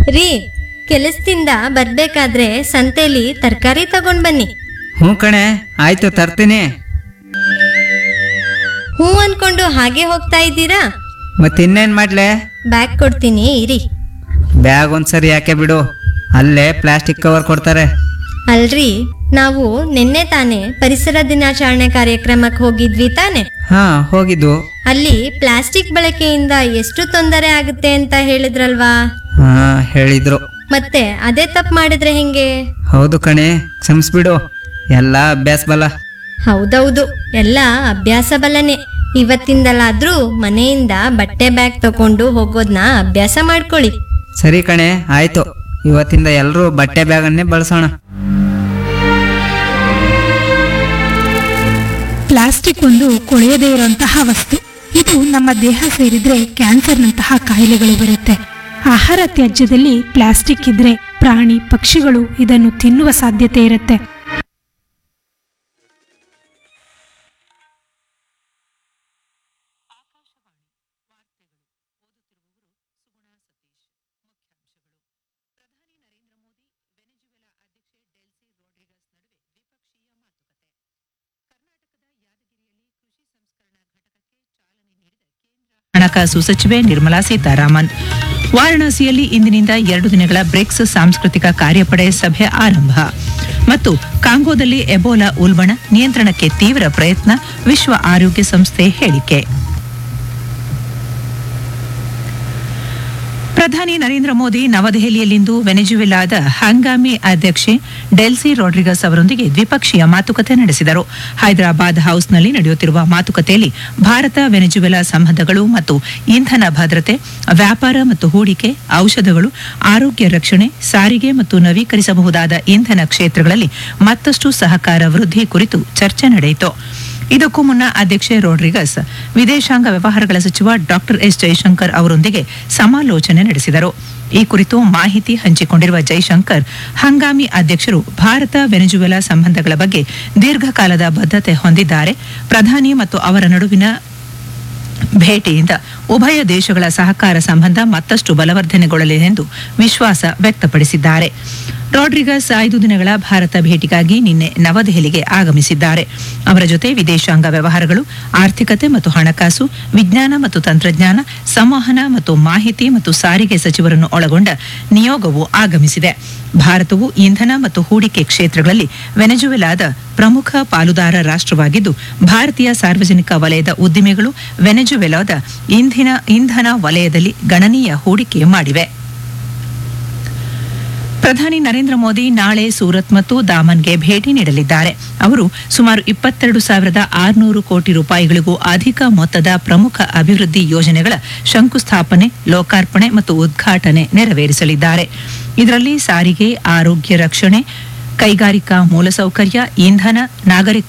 ರೀ, ಕೆಲಸದಿಂದ ಬರ್ಬೇಕಾದ್ರೆ ಸಂತೆಲಿ ತರಕಾರಿ ತಗೊಂಡ್ ಬನ್ನಿ. ಹ್ಞೂ ಕಣೆ, ಆಯ್ತು ತರ್ತೀನಿ. ಹ್ಞೂ ಅನ್ಕೊಂಡು ಹಾಗೆ ಹೋಗ್ತಾ ಇದ್ದೀರಾ? ಮತ್ತಿನ್ನೇನು ಮಾಡ್ಲೆ? ಬ್ಯಾಗ್ ಕೊಡ್ತೀನಿ ಇರಿ. ಬ್ಯಾಗ್ ಒಂದ್ಸರಿ ಯಾಕೆ ಬಿಡು, ಅಲ್ಲೇ ಪ್ಲಾಸ್ಟಿಕ್ ಕವರ್ ಕೊಡ್ತಾರೆ. ಅಲ್ರಿ, ನಾವು ನಿನ್ನೆ ತಾನೇ ಪರಿಸರ ದಿನಾಚರಣೆ ಕಾರ್ಯಕ್ರಮಕ್ಕೆ ಹೋಗಿದ್ವಿ ತಾನೆ. ಹಾ, ಹೋಗಿದ್ದು. ಅಲ್ಲಿ ಪ್ಲಾಸ್ಟಿಕ್ ಬಳಕೆಯಿಂದ ಎಷ್ಟು ತೊಂದರೆ ಆಗುತ್ತೆ ಅಂತ ಹೇಳಿದ್ರಲ್ವಾ? ಹಾ, ಹೇಳಿದ್ರು. ಮತ್ತೆ ಅದೇ ತಪ್ಪು ಮಾಡಿದ್ರೆ ಹೆಂಗೆ? ಹೌದು ಕಣೆ, ಕ್ಷಮಿಸ್ಬಿಡು. ಎಲ್ಲ ಅಭ್ಯಾಸ ಬಲ. ಹೌದೌದು, ಎಲ್ಲ ಅಭ್ಯಾಸ ಬಲನೆ. ಇವತ್ತಿಂದಲಾದ್ರೂ ಮನೆಯಿಂದ ಬಟ್ಟೆ ಬ್ಯಾಗ್ ತಕೊಂಡು ಹೋಗೋದನ್ನ ಅಭ್ಯಾಸ ಮಾಡ್ಕೊಳ್ಳಿ. ಸರಿ ಕಣೆ, ಆಯ್ತು. ಇವತ್ತಿಂದ ಎಲ್ಲರೂ ಬಟ್ಟೆ ಬ್ಯಾಗನ್ನೇ ಬಳಸೋಣ. ಪ್ಲಾಸ್ಟಿಕ್ ಒಂದು ಕೊಳೆಯದೇ ಇರುವಂತಹ ವಸ್ತು. ಇದು ನಮ್ಮ ದೇಹ ಸೇರಿದ್ರೆ ಕ್ಯಾನ್ಸರ್ನಂತಹ ಕಾಯಿಲೆಗಳು ಬರುತ್ತೆ. ಆಹಾರ ತ್ಯಾಜ್ಯದಲ್ಲಿ ಪ್ಲಾಸ್ಟಿಕ್ ಇದ್ರೆ ಪ್ರಾಣಿ ಪಕ್ಷಿಗಳು ಇದನ್ನು ತಿನ್ನುವ ಸಾಧ್ಯತೆ ಇರುತ್ತೆ. ಹಣಕಾಸು ಸಚಿವೆ ನಿರ್ಮಲಾ ಸೀತಾರಾಮನ್. ವಾರಣಾಸಿಯಲ್ಲಿ ಇಂದಿನಿಂದ 2 ದಿನಗಳ ಬ್ರಿಕ್ಸ್ ಸಾಂಸ್ಕೃತಿಕ ಕಾರ್ಯಪಡೆ ಸಭೆ ಆರಂಭ. ಮತ್ತು ಕಾಂಗೋದಲ್ಲಿ ಎಬೋಲಾ ಉಲ್ಬಣ ನಿಯಂತ್ರಣಕ್ಕೆ ತೀವ್ರ ಪ್ರಯತ್ನ, ವಿಶ್ವ ಆರೋಗ್ಯ ಸಂಸ್ಥೆ ಹೇಳಿಕೆ. ಪ್ರಧಾನಿ ನರೇಂದ್ರ ಮೋದಿ ನವದೆಹಲಿಯಲ್ಲಿಂದು ವೆನೆಜುವೆಲಾದ ಹಂಗಾಮಿ ಅಧ್ಯಕ್ಷೆ ಡೆಲ್ಸಿ ರೋಡ್ರಿಗಸ್ ಅವರೊಂದಿಗೆ ದ್ವಿಪಕ್ಷೀಯ ಮಾತುಕತೆ ನಡೆಸಿದರು. ಹೈದರಾಬಾದ್ ಹೌಸ್ನಲ್ಲಿ ನಡೆಯುತ್ತಿರುವ ಮಾತುಕತೆಯಲ್ಲಿ ಭಾರತ ವೆನೆಜುವೆಲಾ ಸಂಬಂಧಗಳು ಮತ್ತು ಇಂಧನ ಭದ್ರತೆ, ವ್ಯಾಪಾರ ಮತ್ತು ಹೂಡಿಕೆ, ಔಷಧಗಳು, ಆರೋಗ್ಯ ರಕ್ಷಣೆ, ಸಾರಿಗೆ ಮತ್ತು ನವೀಕರಿಸಬಹುದಾದ ಇಂಧನ ಕ್ಷೇತ್ರಗಳಲ್ಲಿ ಮತ್ತಷ್ಟು ಸಹಕಾರ ವೃದ್ಧಿ ಕುರಿತು ಚರ್ಚೆ ನಡೆಯಿತು. ಇದಕ್ಕೂ ಮುನ್ನ ಅಧ್ಯಕ್ಷೆ ರೋಡ್ರಿಗಸ್ ವಿದೇಶಾಂಗ ವ್ಯವಹಾರಗಳ ಸಚಿವ ಡಾಕ್ಟರ್ ಎಸ್ ಜೈಶಂಕರ್ ಅವರೊಂದಿಗೆ ಸಮಾಲೋಚನೆ ನಡೆಸಿದರು. ಈ ಕುರಿತು ಮಾಹಿತಿ ಹಂಚಿಕೊಂಡಿರುವ ಜೈಶಂಕರ್, ಹಂಗಾಮಿ ಅಧ್ಯಕ್ಷರು ಭಾರತ ವೆನೆಜುವೆಲಾ ಸಂಬಂಧಗಳ ಬಗ್ಗೆ ದೀರ್ಘಕಾಲದ ಬದ್ಧತೆ ಹೊಂದಿದ್ದಾರೆ. ಪ್ರಧಾನಿ ಮತ್ತು ಅವರ ನಡುವಿನ ಭೇಟಿಯಿಂದ ಉಭಯ ದೇಶಗಳ ಸಹಕಾರ ಸಂಬಂಧ ಮತ್ತಷ್ಟು ಬಲವರ್ಧನೆಗೊಳ್ಳಲಿದೆ ಎಂದು ವಿಶ್ವಾಸ ವ್ಯಕ್ತಪಡಿಸಿದ್ದಾರೆ. ರೋಡ್ರಿಗಸ್ 5 ದಿನಗಳ ಭಾರತ ಭೇಟಿಗಾಗಿ ನಿನ್ನೆ ನವದೆಹಲಿಗೆ ಆಗಮಿಸಿದ್ದಾರೆ. ಅವರ ಜೊತೆ ವಿದೇಶಾಂಗ ವ್ಯವಹಾರಗಳು, ಆರ್ಥಿಕತೆ ಮತ್ತು ಹಣಕಾಸು, ವಿಜ್ಞಾನ ಮತ್ತು ತಂತ್ರಜ್ಞಾನ, ಸಂವಹನ ಮತ್ತು ಮಾಹಿತಿ ಮತ್ತು ಸಾರಿಗೆ ಸಚಿವರನ್ನು ಒಳಗೊಂಡ ನಿಯೋಗವು ಆಗಮಿಸಿದೆ. ಭಾರತವು ಇಂಧನ ಮತ್ತು ಹೂಡಿಕೆ ಕ್ಷೇತ್ರಗಳಲ್ಲಿ ವೆನೆಜುವೆಲಾದ ಪ್ರಮುಖ ಪಾಲುದಾರ ರಾಷ್ಟ್ರವಾಗಿದ್ದು, ಭಾರತೀಯ ಸಾರ್ವಜನಿಕ ವಲಯದ ಉದ್ದಿಮೆಗಳು ವೆನೆಜುವೆಲಾದ ಇಂಧನ ವಲಯದಲ್ಲಿ ಗಣನೀಯ ಹೂಡಿಕೆ ಮಾಡಿವೆ. ಪ್ರಧಾನಿ ನರೇಂದ್ರ ಮೋದಿ ನಾಳೆ ಸೂರತ್ ಮತ್ತು ದಾಮನ್ಗೆ ಭೇಟಿ ನೀಡಲಿದ್ದಾರೆ. ಅವರು ಸುಮಾರು 22,600 ಕೋಟಿ ರೂಪಾಯಿಗಳಿಗೂ ಅಧಿಕ ಮೊತ್ತದ ಪ್ರಮುಖ ಅಭಿವೃದ್ಧಿ ಯೋಜನೆಗಳ ಶಂಕುಸ್ಥಾಪನೆ, ಲೋಕಾರ್ಪಣೆ ಮತ್ತು ಉದ್ಘಾಟನೆ ನೆರವೇರಿಸಲಿದ್ದಾರೆ. ಇದರಲ್ಲಿ ಸಾರಿಗೆ, ಆರೋಗ್ಯ ರಕ್ಷಣೆ, ಕೈಗಾರಿಕಾ ಮೂಲಸೌಕರ್ಯ, ಇಂಧನ, ನಾಗರಿಕ